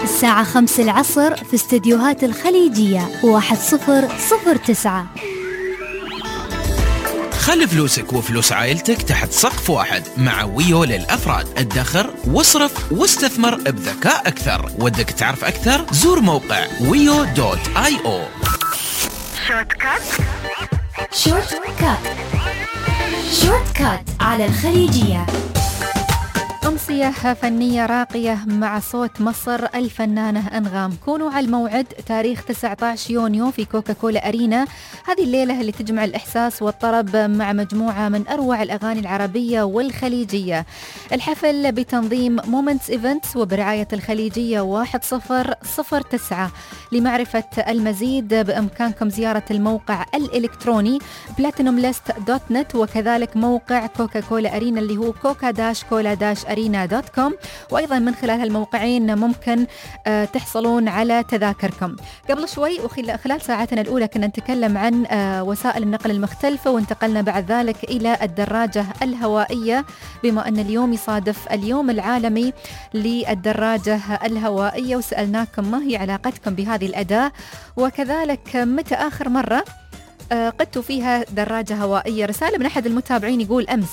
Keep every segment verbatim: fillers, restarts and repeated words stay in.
الساعة خمس العصر في استديوهات الخليجية واحد صفر صفر تسعة. خلي فلوسك وفلوس عائلتك تحت سقف واحد مع ويو للأفراد. ادخر واصرف واستثمر بذكاء أكثر. ودك تعرف أكثر؟ زور موقع ويو دوت آي أو. شورت كات شورت كات شورت كات على الخليجية. أمسية فنية راقية مع صوت مصر الفنانة أنغام. كونوا على الموعد تاريخ تسعة عشر يونيو في كوكا كولا أرينا. هذه الليلة اللي تجمع الإحساس والطرب مع مجموعة من أروع الأغاني العربية والخليجية. الحفل بتنظيم مومنتس إيفنتس وبرعاية الخليجية واحد صفر صفر تسعة. لمعرفة المزيد بإمكانكم زيارة الموقع الإلكتروني بلاتينوم ليست دوت نت، وكذلك موقع كوكا كولا أرينا اللي هو كوكا داش كولا داش أرينا دوت كوم. وأيضا من خلال هالموقعين ممكن آه تحصلون على تذاكركم. قبل شوي وخلال ساعتنا الأولى كنا نتكلم عن آه وسائل النقل المختلفة، وانتقلنا بعد ذلك إلى الدراجة الهوائية، بما أن اليوم يصادف اليوم العالمي للدراجة الهوائية، وسألناكم ما هي علاقتكم بهذه الأداة، وكذلك متى آخر مرة آه قدتوا فيها دراجة هوائية. رسالة من أحد المتابعين يقول أمس.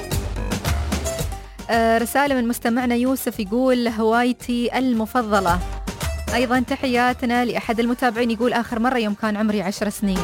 رسالة من مستمعنا يوسف يقول هوايتي المفضلة. أيضا تحياتنا لأحد المتابعين يقول آخر مرة يوم كان عمري عشر سنين.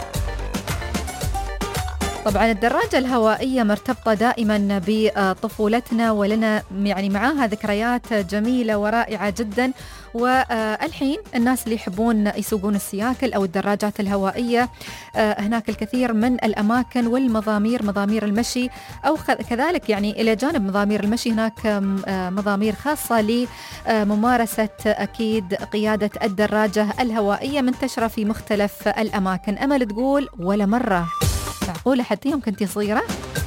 طبعا الدراجة الهوائية مرتبطة دائما بطفولتنا، ولنا يعني معاها ذكريات جميلة ورائعة جدا. والحين الناس اللي يحبون يسوقون السياكل أو الدراجات الهوائية، هناك الكثير من الأماكن والمضامير، مضامير المشي، أو كذلك يعني إلى جانب مضامير المشي هناك مضامير خاصة لممارسة أكيد قيادة الدراجة الهوائية منتشرة في مختلف الأماكن. أمل تقول ولا مرة. معقولة حتى يوم كنتي صغيرة؟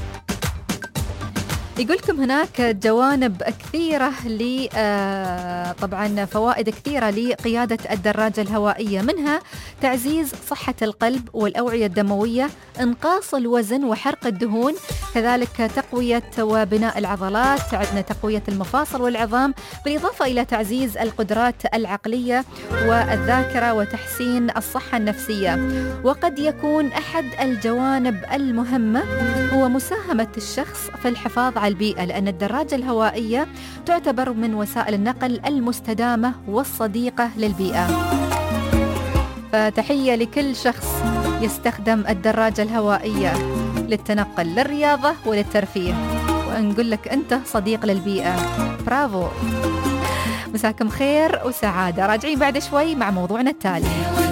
يقولكم هناك جوانب كثيرة ل آه طبعا فوائد كثيرة لقيادة الدراجة الهوائية، منها تعزيز صحة القلب والأوعية الدموية، إنقاص الوزن وحرق الدهون، كذلك تقوية وبناء العضلات، عندنا تقوية المفاصل والعظام، بالإضافة إلى تعزيز القدرات العقلية والذاكرة وتحسين الصحة النفسية. وقد يكون أحد الجوانب المهمة هو مساهمة الشخص في الحفاظ على البيئة، لأن الدراجة الهوائية تعتبر من وسائل النقل المستدامة والصديقة للبيئة. فتحية لكل شخص يستخدم الدراجة الهوائية للتنقل، للرياضة وللترفيه، ونقول لك أنت صديق للبيئة. برافو. مساكم خير وسعادة. راجعين بعد شوي مع موضوعنا التالي.